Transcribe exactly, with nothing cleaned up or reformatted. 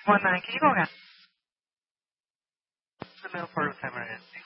One nine, can you go again? The middle part of camera is